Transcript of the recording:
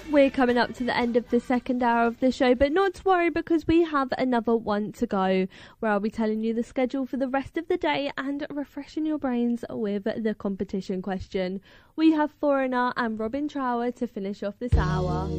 We're coming up to the end of the second hour of the show, but not to worry because we have another one to go where I'll be telling you the schedule for the rest of the day and refreshing your brains with the competition question. We have Foreigner and Robin Trower to finish off this hour.